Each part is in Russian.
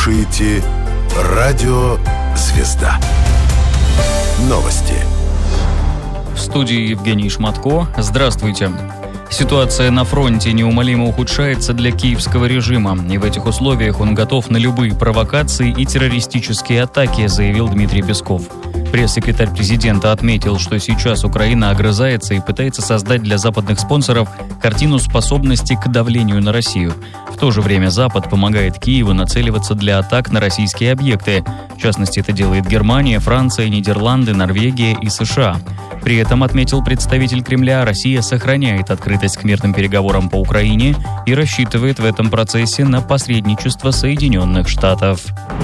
слушаете «Радио Звезда». Новости. В студии Евгений Шматко. Здравствуйте. Ситуация на фронте неумолимо ухудшается для киевского режима, и в этих условиях он готов на любые провокации и террористические атаки, заявил Дмитрий Песков. Пресс-секретарь президента отметил, что сейчас Украина огрызается и пытается создать для западных спонсоров картину способности к давлению на Россию. В то же время Запад помогает Киеву нацеливаться для атак на российские объекты. В частности, это делает Германия, Франция, Нидерланды, Норвегия и США. При этом, отметил представитель Кремля, Россия сохраняет открытость к мирным переговорам по Украине и рассчитывает в этом процессе на посредничество Соединенных Штатов.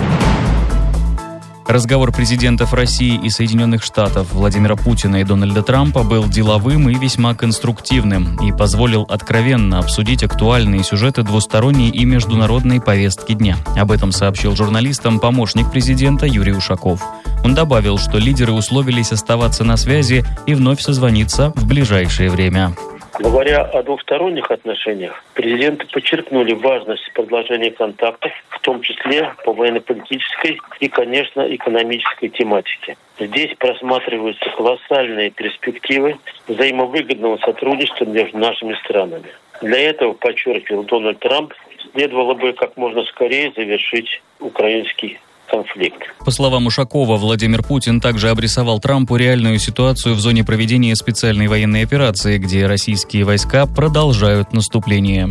Разговор президентов России и Соединенных Штатов Владимира Путина и Дональда Трампа был деловым и весьма конструктивным и позволил откровенно обсудить актуальные сюжеты двусторонней и международной повестки дня. Об этом сообщил журналистам помощник президента Юрий Ушаков. Он добавил, что лидеры условились оставаться на связи и вновь созвониться в ближайшее время. Говоря о двусторонних отношениях, президенты подчеркнули важность продолжения контактов, в том числе по военно-политической и, конечно, экономической тематике. Здесь просматриваются колоссальные перспективы взаимовыгодного сотрудничества между нашими странами. Для этого, подчеркивал Дональд Трамп, следовало бы как можно скорее завершить украинский конфликт. По словам Ушакова, Владимир Путин также обрисовал Трампу реальную ситуацию в зоне проведения специальной военной операции, где российские войска продолжают наступление.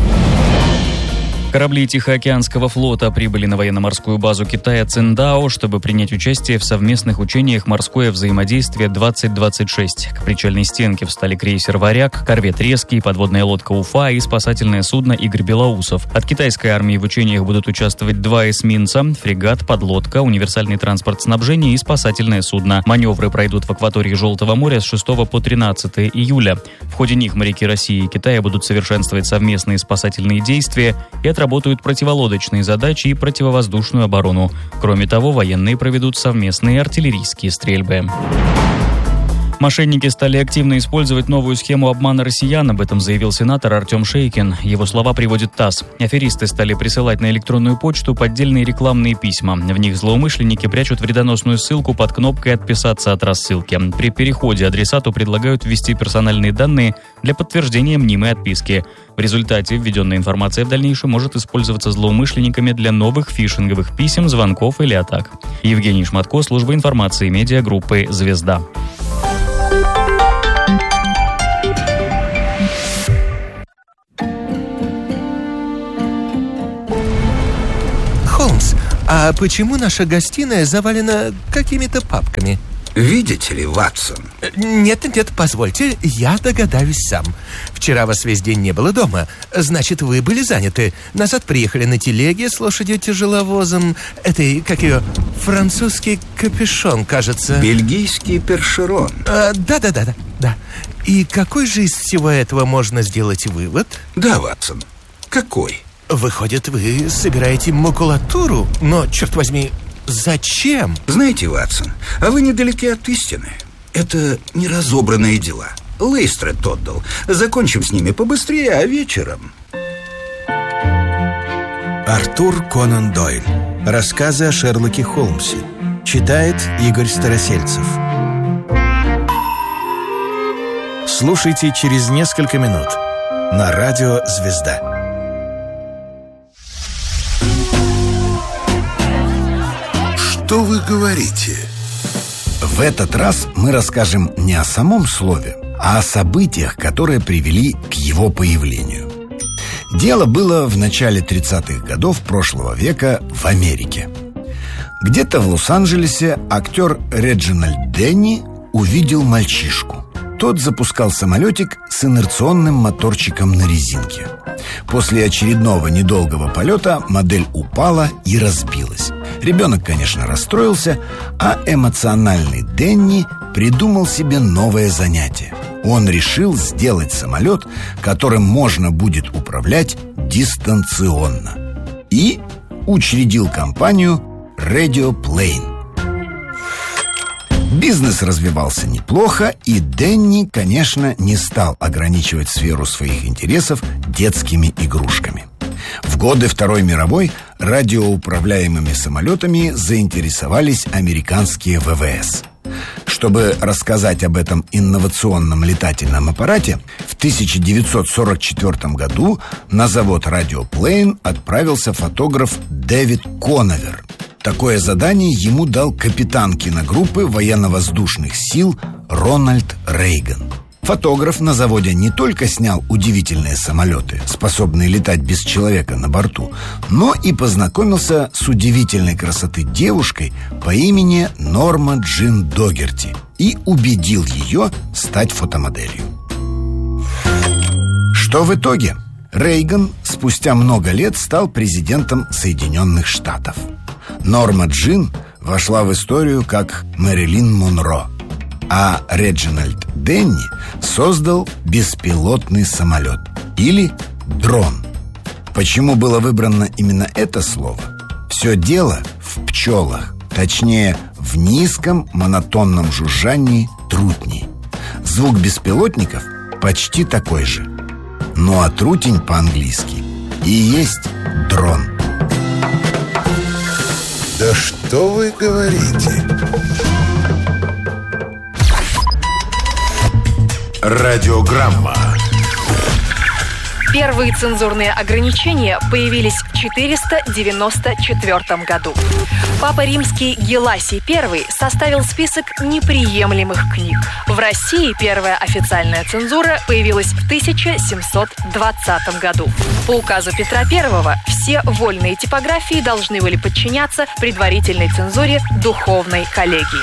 Корабли Тихоокеанского флота прибыли на военно-морскую базу Китая Циндао, чтобы принять участие в совместных учениях «Морское взаимодействие-2026». К причальной стенке встали крейсер «Варяг», корвет «Резкий», подводная лодка «Уфа» и спасательное судно «Игорь Белоусов». От китайской армии в учениях будут участвовать 2 эсминца, фрегат, подлодка, универсальный транспорт снабжения и спасательное судно. Маневры пройдут в акватории Желтого моря с 6 по 13 июля. В ходе них моряки России и Китая будут совершенствовать совместные спасательные действия и отработают противолодочные задачи и противовоздушную оборону. Кроме того, военные проведут совместные артиллерийские стрельбы. Мошенники стали активно использовать новую схему обмана россиян, об этом заявил сенатор Артем Шейкин. Его слова приводит ТАСС. Аферисты стали присылать на электронную почту поддельные рекламные письма. В них злоумышленники прячут вредоносную ссылку под кнопкой «Отписаться от рассылки». При переходе адресату предлагают ввести персональные данные для подтверждения мнимой отписки. В результате введенная информация в дальнейшем может использоваться злоумышленниками для новых фишинговых писем, звонков или атак. Евгений Шматко, служба информации медиагруппы «Звезда». Холмс, а почему наша гостиная завалена какими-то папками? Видите ли, Ватсон? Нет, позвольте, я догадаюсь сам. Вчера вас весь день не было дома. Значит, вы были заняты. Назад приехали на телеге с лошадью-тяжеловозом. Это, как ее, французский капюшон, кажется. Бельгийский першерон. Да. И какой же из всего этого можно сделать вывод? Да, Ватсон. Какой? Выходит, вы собираете макулатуру? Но, черт возьми, зачем? Знаете, Ватсон, а вы недалеки от истины. Это неразобранные дела. Лейстред отдал. Закончим с ними побыстрее, а вечером... Артур Конан Дойль. Рассказы о Шерлоке Холмсе. Читает Игорь Старосельцев. Слушайте через несколько минут на радио «Звезда». Что вы говорите? В этот раз мы расскажем не о самом слове, а о событиях, которые привели к его появлению. Дело было в начале 30-х годов прошлого века в Америке. Где-то в Лос-Анджелесе актер Реджинальд Денни увидел мальчишку. Тот запускал самолетик с инерционным моторчиком на резинке. После очередного недолгого полета модель упала и разбилась. Ребенок, конечно, расстроился, а эмоциональный Денни придумал себе новое занятие. Он решил сделать самолет, которым можно будет управлять дистанционно. И учредил компанию Radio Plane. Бизнес развивался неплохо, и Денни, конечно, не стал ограничивать сферу своих интересов детскими игрушками. В годы Второй мировой радиоуправляемыми самолетами заинтересовались американские ВВС. Чтобы рассказать об этом инновационном летательном аппарате, в 1944 году на завод «Радиоплейн» отправился фотограф Дэвид Коновер. Такое задание ему дал капитан киногруппы военно-воздушных сил Рональд Рейган. Фотограф на заводе не только снял удивительные самолеты, способные летать без человека на борту, но и познакомился с удивительной красоты девушкой по имени Норма Джин Догерти и убедил ее стать фотомоделью. Что в итоге? Рейган спустя много лет стал президентом Соединенных Штатов. Норма Джин вошла в историю как Мэрилин Монро, а Реджинальд Денни создал беспилотный самолет или дрон. Почему было выбрано именно это слово? Все дело в пчелах, точнее, в низком монотонном жужжании трутней. Звук беспилотников почти такой же. Ну а трутень по-английски и есть дрон. Да что вы говорите? Радиограмма. Первые цензурные ограничения появились в 494 году. Папа Римский Геласий I составил список неприемлемых книг. В России первая официальная цензура появилась в 1720 году. По указу Петра I все вольные типографии должны были подчиняться предварительной цензуре духовной коллегии.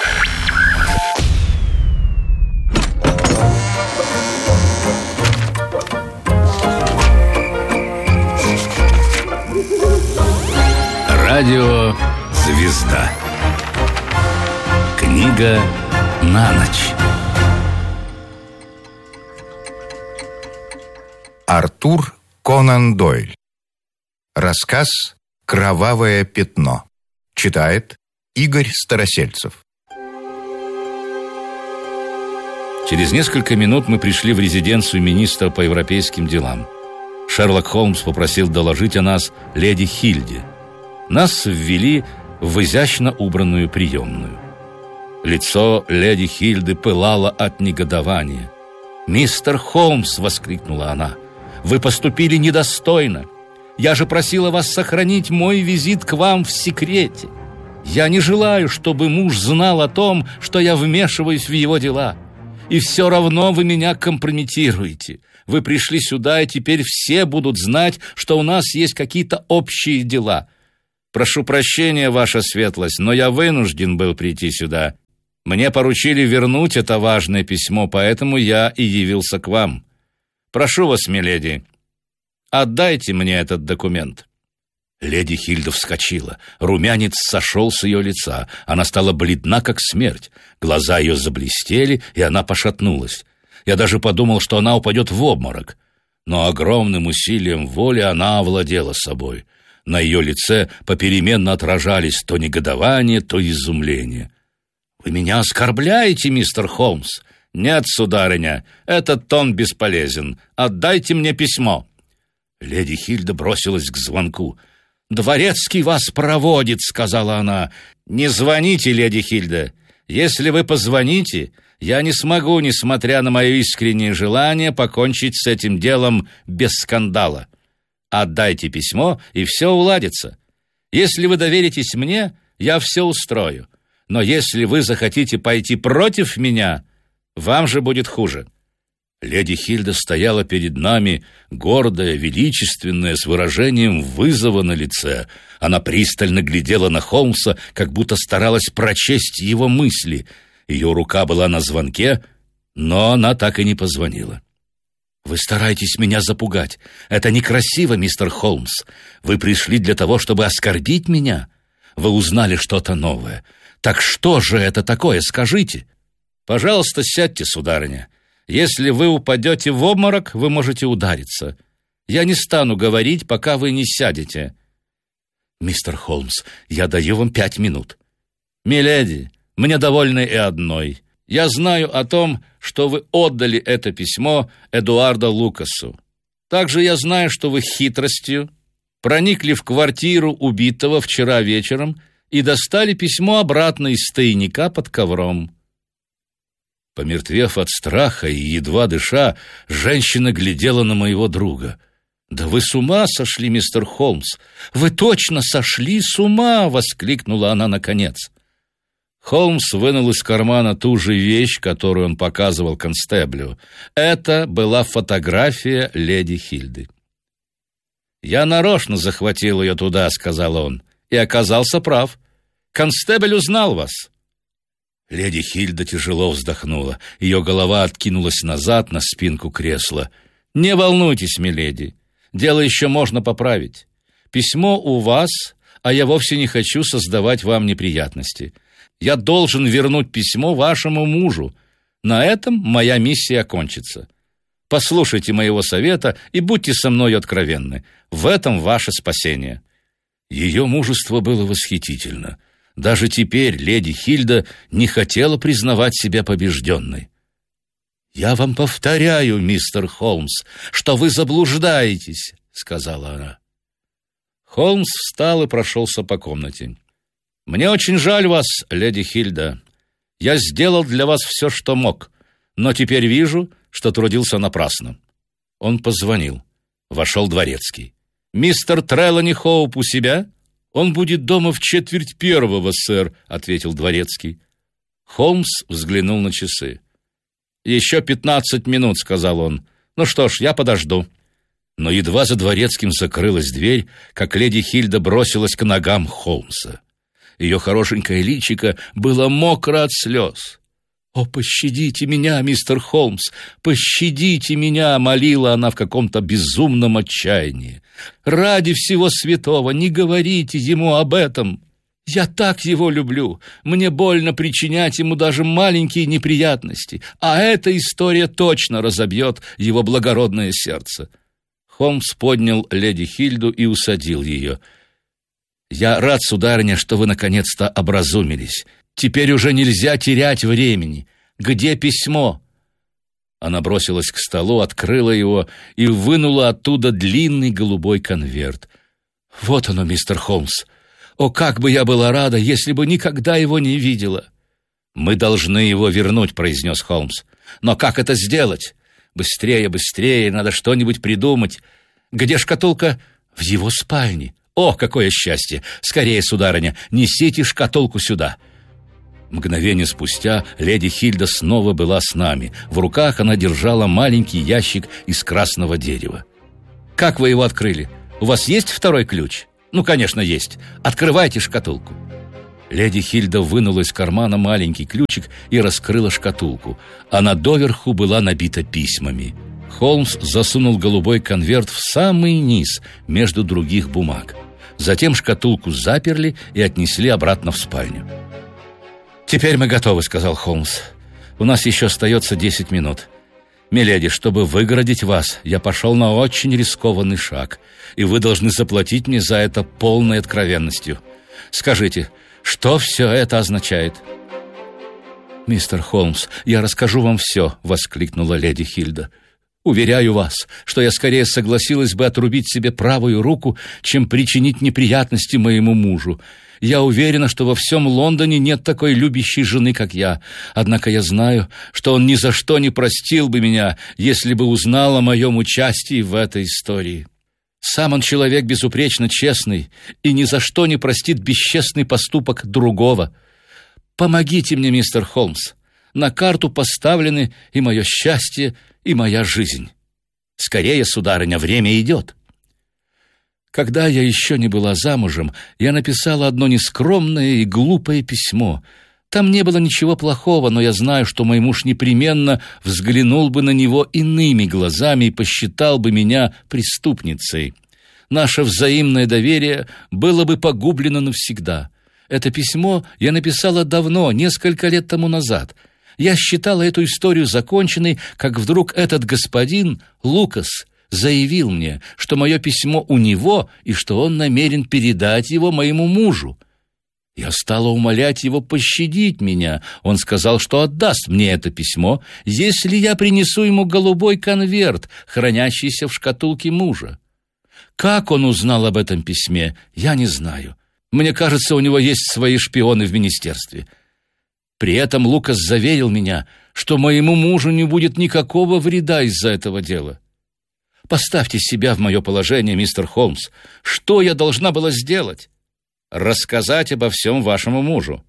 Радио «Звезда». Книга на ночь. Артур Конан Дойль. Рассказ «Кровавое пятно». Читает Игорь Старосельцев. Через несколько минут мы пришли в резиденцию министра по европейским делам. Шерлок Холмс попросил доложить о нас леди Хильде. Нас ввели в изящно убранную приемную. Лицо леди Хильды пылало от негодования. «Мистер Холмс!» — воскликнула она. «Вы поступили недостойно. Я же просила вас сохранить мой визит к вам в секрете. Я не желаю, чтобы муж знал о том, что я вмешиваюсь в его дела. И все равно вы меня компрометируете. Вы пришли сюда, и теперь все будут знать, что у нас есть какие-то общие дела. Прошу прощения, ваша светлость, но я вынужден был прийти сюда. Мне поручили вернуть это важное письмо, поэтому я и явился к вам. Прошу вас, миледи, отдайте мне этот документ». Леди Хильда вскочила. Румянец сошел с ее лица. Она стала бледна, как смерть. Глаза ее заблестели, и она пошатнулась. Я даже подумал, что она упадет в обморок. Но огромным усилием воли она овладела собой. На ее лице попеременно отражались то негодование, то изумление. «Вы меня оскорбляете, мистер Холмс?» «Нет, сударыня, этот тон бесполезен. Отдайте мне письмо». Леди Хильда бросилась к звонку. «Дворецкий вас проводит», — сказала она. «Не звоните, леди Хильда. Если вы позвоните, я не смогу, несмотря на мое искреннее желание, покончить с этим делом без скандала. Отдайте письмо, и все уладится. Если вы доверитесь мне, я все устрою. Но если вы захотите пойти против меня, вам же будет хуже». Леди Хильда стояла перед нами, гордая, величественная, с выражением вызова на лице. Она пристально глядела на Холмса, как будто старалась прочесть его мысли. Ее рука была на звонке, но она так и не позвонила. «Вы стараетесь меня запугать. Это некрасиво, мистер Холмс. Вы пришли для того, чтобы оскорбить меня. Вы узнали что-то новое. Так что же это такое, скажите?» «Пожалуйста, сядьте, сударыня. Если вы упадете в обморок, вы можете удариться. Я не стану говорить, пока вы не сядете». «Мистер Холмс, я даю вам 5 минут». «Миледи, мне довольно и одной. Я знаю о том, что вы отдали это письмо Эдуарду Лукасу. Также я знаю, что вы хитростью проникли в квартиру убитого вчера вечером и достали письмо обратно из тайника под ковром. Помертвев от страха и едва дыша, женщина глядела на моего друга. «Да вы с ума сошли, мистер Холмс! Вы точно сошли с ума!» — воскликнула она наконец. Холмс вынул из кармана ту же вещь, которую он показывал констеблю. Это была фотография леди Хильды. «Я нарочно захватил ее туда», — сказал он, — «и оказался прав. Констебль узнал вас». Леди Хильда тяжело вздохнула. Ее голова откинулась назад на спинку кресла. «Не волнуйтесь, миледи, дело еще можно поправить. Письмо у вас, а я вовсе не хочу создавать вам неприятности. Я должен вернуть письмо вашему мужу. На этом моя миссия окончится. Послушайте моего совета и будьте со мной откровенны. В этом ваше спасение». Ее мужество было восхитительно. Даже теперь леди Хильда не хотела признавать себя побежденной. «Я вам повторяю, мистер Холмс, что вы заблуждаетесь», — сказала она. Холмс встал и прошелся по комнате. «Мне очень жаль вас, леди Хильда. Я сделал для вас все, что мог, но теперь вижу, что трудился напрасно». Он позвонил. Вошел дворецкий. «Мистер Трелани Хоуп у себя?» «Он будет дома в 1:45, сэр», — ответил дворецкий. Холмс взглянул на часы. «Еще 15 минут», — сказал он. «Ну что ж, я подожду». Но едва за дворецким закрылась дверь, как леди Хильда бросилась к ногам Холмса. Ее хорошенькое личико было мокро от слез. «О, пощадите меня, мистер Холмс, пощадите меня!» — молила она в каком-то безумном отчаянии. «Ради всего святого не говорите ему об этом. Я так его люблю. Мне больно причинять ему даже маленькие неприятности, а эта история точно разобьет его благородное сердце». Холмс поднял леди Хильду и усадил ее. «Я рад, сударыня, что вы наконец-то образумились. Теперь уже нельзя терять времени. Где письмо?» Она бросилась к столу, открыла его и вынула оттуда длинный голубой конверт. «Вот оно, мистер Холмс. О, как бы я была рада, если бы никогда его не видела!» «Мы должны его вернуть», — произнес Холмс. «Но как это сделать? Быстрее, быстрее, надо что-нибудь придумать. Где шкатулка?» «В его спальне. О, какое счастье! Скорее, сударыня, несите шкатулку сюда». Мгновение спустя леди Хильда снова была с нами. В руках она держала маленький ящик из красного дерева. «Как вы его открыли? У вас есть второй ключ?» «Ну, конечно, есть. Открывайте шкатулку». Леди Хильда вынула из кармана маленький ключик и раскрыла шкатулку. Она доверху была набита письмами. Холмс засунул голубой конверт в самый низ между других бумаг. Затем шкатулку заперли и отнесли обратно в спальню. «Теперь мы готовы», — сказал Холмс. «У нас еще остается 10 минут. Миледи, чтобы выгородить вас, я пошел на очень рискованный шаг, и вы должны заплатить мне за это полной откровенностью. Скажите, что все это означает?» «Мистер Холмс, я расскажу вам все», — воскликнула леди Хильда. «Уверяю вас, что я скорее согласилась бы отрубить себе правую руку, чем причинить неприятности моему мужу. Я уверена, что во всем Лондоне нет такой любящей жены, как я. Однако я знаю, что он ни за что не простил бы меня, если бы узнал о моем участии в этой истории. Сам он человек безупречно честный и ни за что не простит бесчестный поступок другого. Помогите мне, мистер Холмс. На карту поставлены и мое счастье, и моя жизнь. Скорее, сударыня, время идет». Когда я еще не была замужем, я написала одно нескромное и глупое письмо. Там не было ничего плохого, но я знаю, что мой муж непременно взглянул бы на него иными глазами и посчитал бы меня преступницей. Наше взаимное доверие было бы погублено навсегда. Это письмо я написала давно, несколько лет тому назад. Я считала эту историю законченной, как вдруг этот господин, Лукас, заявил мне, что мое письмо у него и что он намерен передать его моему мужу. Я стала умолять его пощадить меня. Он сказал, что отдаст мне это письмо, если я принесу ему голубой конверт, хранящийся в шкатулке мужа. Как он узнал об этом письме, я не знаю. Мне кажется, у него есть свои шпионы в министерстве. При этом Лукас заверил меня, что моему мужу не будет никакого вреда из-за этого дела. Поставьте себя в мое положение, мистер Холмс. Что я должна была сделать? Рассказать обо всем вашему мужу.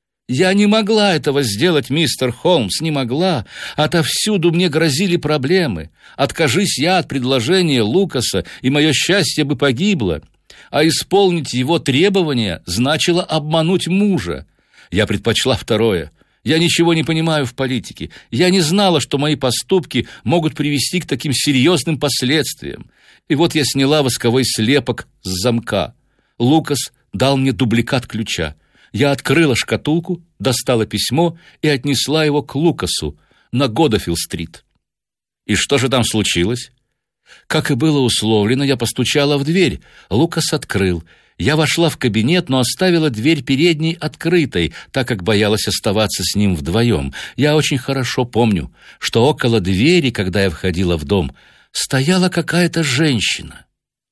Я не могла этого сделать, мистер Холмс, не могла. Отовсюду мне грозили проблемы. Откажись я от предложения Лукаса, и мое счастье бы погибло. А исполнить его требования значило обмануть мужа. Я предпочла второе. Я ничего не понимаю в политике. Я не знала, что мои поступки могут привести к таким серьезным последствиям. И вот я сняла восковой слепок с замка. Лукас дал мне дубликат ключа. Я открыла шкатулку, достала письмо и отнесла его к Лукасу на Годофилл-стрит. И что же там случилось? Как и было условлено, я постучала в дверь. Лукас открыл. Я вошла в кабинет, но оставила дверь передней открытой, так как боялась оставаться с ним вдвоем. Я очень хорошо помню, что около двери, когда я входила в дом, стояла какая-то женщина.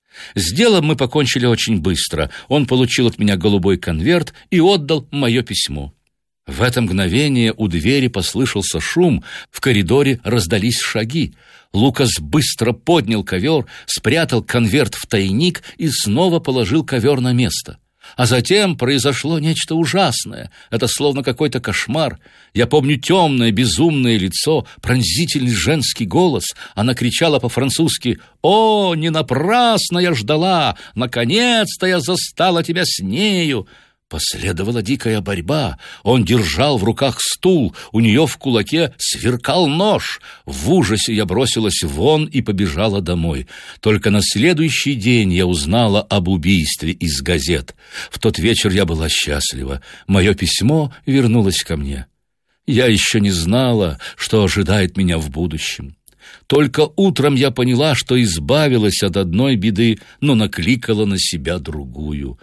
С делом мы покончили очень быстро. Он получил от меня голубой конверт и отдал мое письмо. В это мгновение у двери послышался шум, в коридоре раздались шаги. Лукас быстро поднял ковер, спрятал конверт в тайник и снова положил ковер на место. А затем произошло нечто ужасное. Это словно какой-то кошмар. Я помню темное, безумное лицо, пронзительный женский голос. Она кричала по-французски: «О, не напрасно я ждала! Наконец-то я застала тебя с нею!» Последовала дикая борьба. Он держал в руках стул, у нее в кулаке сверкал нож. В ужасе я бросилась вон и побежала домой. Только на следующий день я узнала об убийстве из газет. В тот вечер я была счастлива. Мое письмо вернулось ко мне. Я еще не знала, что ожидает меня в будущем. Только утром я поняла, что избавилась от одной беды, но накликала на себя другую.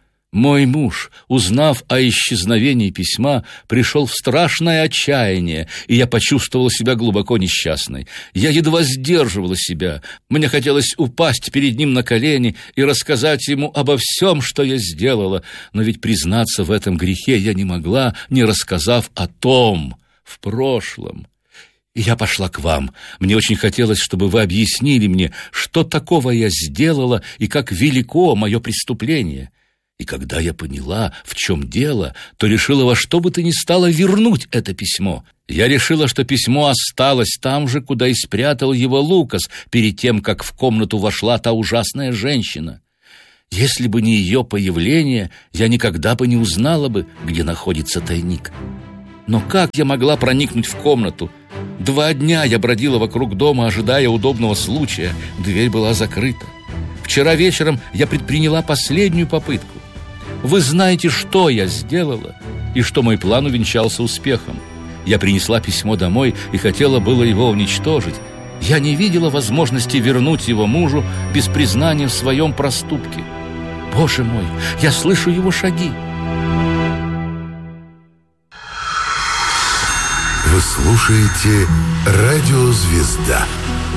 Мой муж, узнав о исчезновении письма, пришел в страшное отчаяние, и я почувствовала себя глубоко несчастной. Я едва сдерживала себя. Мне хотелось упасть перед ним на колени и рассказать ему обо всем, что я сделала. Но ведь признаться в этом грехе я не могла, не рассказав о том в прошлом. И я пошла к вам. Мне очень хотелось, чтобы вы объяснили мне, что такого я сделала и как велико мое преступление. И когда я поняла, в чем дело, то решила во что бы то ни стало вернуть это письмо. Я решила, что письмо осталось там же, куда и спрятал его Лукас, перед тем, как в комнату вошла та ужасная женщина. Если бы не ее появление, я никогда бы не узнала бы, где находится тайник. Но как я могла проникнуть в комнату? 2 дня я бродила вокруг дома, ожидая удобного случая. Дверь была закрыта. Вчера вечером я предприняла последнюю попытку. Вы знаете, что я сделала, и что мой план увенчался успехом. Я принесла письмо домой и хотела было его уничтожить. Я не видела возможности вернуть его мужу без признания в своем проступке. Боже мой, я слышу его шаги. Вы слушаете «Радио Звезда».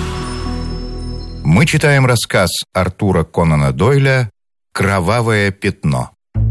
Мы читаем рассказ Артура Конана Дойля «Кровавое пятно».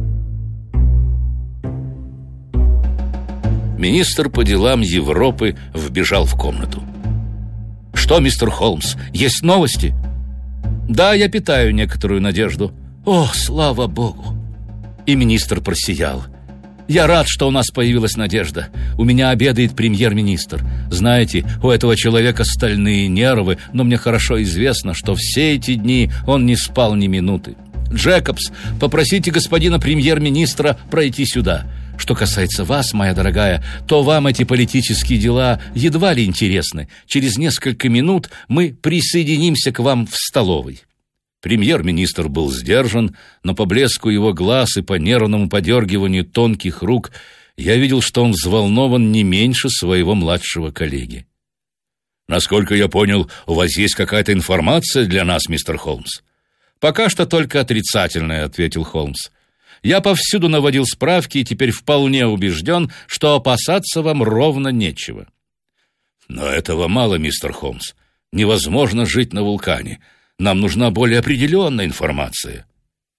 Министр по делам Европы вбежал в комнату. «Что, мистер Холмс, есть новости?» «Да, я питаю некоторую надежду». «О, слава богу!» И министр просиял. «Я рад, что у нас появилась надежда. У меня обедает премьер-министр. Знаете, у этого человека стальные нервы, но мне хорошо известно, что все эти дни он не спал ни минуты. Джекобс, попросите господина премьер-министра пройти сюда. Что касается вас, моя дорогая, то вам эти политические дела едва ли интересны. Через несколько минут мы присоединимся к вам в столовой». Премьер-министр был сдержан, но по блеску его глаз и по нервному подергиванию тонких рук я видел, что он взволнован не меньше своего младшего коллеги. «Насколько я понял, у вас есть какая-то информация для нас, мистер Холмс?» «Пока что только отрицательная», — ответил Холмс. «Я повсюду наводил справки и теперь вполне убежден, что опасаться вам ровно нечего». «Но этого мало, мистер Холмс. Невозможно жить на вулкане. Нам нужна более определенная информация.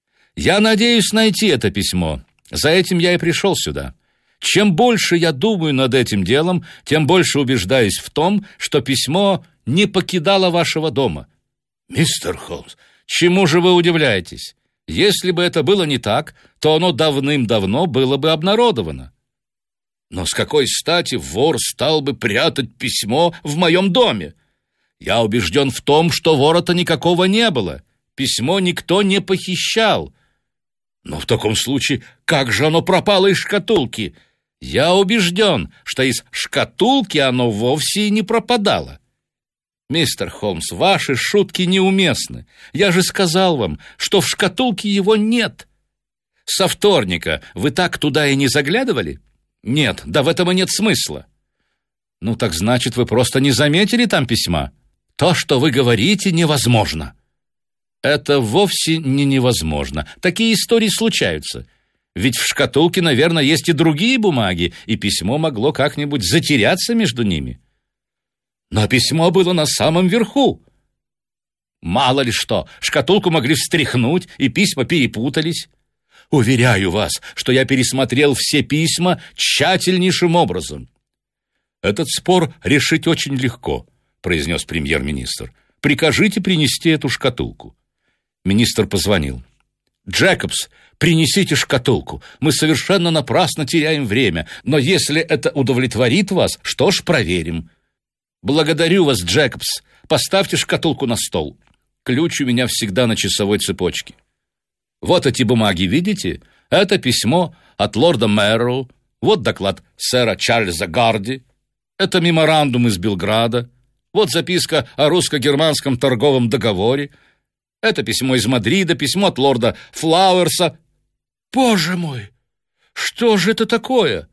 Я надеюсь найти это письмо. За этим я и пришел сюда. Чем больше я думаю над этим делом, тем больше убеждаюсь в том, что письмо не покидало вашего дома. Мистер Холмс, чему же вы удивляетесь? Если бы это было не так, то оно давным-давно было бы обнародовано. Но с какой стати вор стал бы прятать письмо в моем доме? Я убежден в том, что вора-то никакого не было. Письмо никто не похищал. Но в таком случае, как же оно пропало из шкатулки? Я убежден, что из шкатулки оно вовсе и не пропадало. Мистер Холмс, ваши шутки неуместны. Я же сказал вам, что в шкатулке его нет. Со вторника вы так туда и не заглядывали? Нет, да в этом и нет смысла. Ну так значит, вы просто не заметили там письма? То, что вы говорите, невозможно. Это вовсе не невозможно. Такие истории случаются. Ведь в шкатулке, наверное, есть и другие бумаги, и письмо могло как-нибудь затеряться между ними. Но письмо было на самом верху. Мало ли что, шкатулку могли встряхнуть, и письма перепутались. Уверяю вас, что я пересмотрел все письма тщательнейшим образом. Этот спор решить очень легко, произнес премьер-министр. Прикажите принести эту шкатулку. Министр позвонил. «Джекобс, принесите шкатулку. Мы совершенно напрасно теряем время, но если это удовлетворит вас, что ж, проверим». «Благодарю вас, Джекобс. Поставьте шкатулку на стол. Ключ у меня всегда на часовой цепочке. Вот эти бумаги, видите? Это письмо от лорда Мэрроу. Вот доклад сэра Чарльза Гарди. Это меморандум из Белграда. Вот записка о русско-германском торговом договоре. Это письмо из Мадрида, письмо от лорда Флауэрса. Боже мой, что же это такое?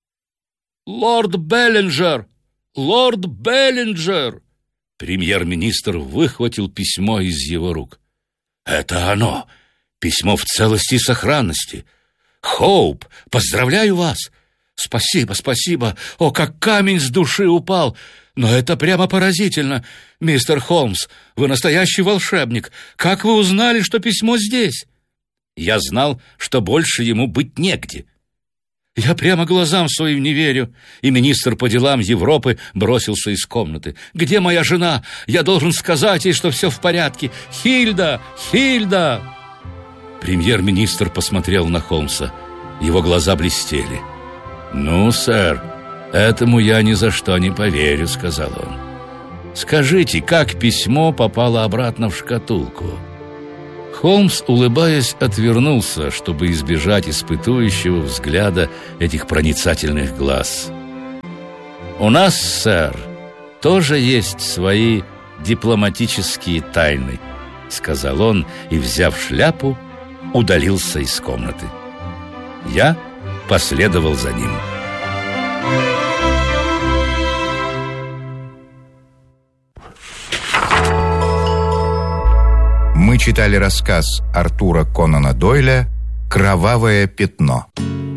Лорд Беллинджер! Лорд Беллинджер! Премьер-министр выхватил письмо из его рук. Это оно! Письмо в целости и сохранности. Хоуп, поздравляю вас! Спасибо, спасибо! О, как камень с души упал! Но это прямо поразительно. Мистер Холмс, вы настоящий волшебник. Как вы узнали, что письмо здесь? Я знал, что больше ему быть негде. Я прямо глазам своим не верю. И министр по делам Европы бросился из комнаты. Где моя жена? Я должен сказать ей, что все в порядке. Хильда! Хильда! Премьер-министр посмотрел на Холмса. Его глаза блестели. «Ну, сэр, этому я ни за что не поверю», — сказал он. «Скажите, как письмо попало обратно в шкатулку?» Холмс, улыбаясь, отвернулся, чтобы избежать испытующего взгляда этих проницательных глаз. «У нас, сэр, тоже есть свои дипломатические тайны», — сказал он и, взяв шляпу, удалился из комнаты. Я последовал за ним. Мы читали рассказ Артура Конана Дойля «Кровавое пятно».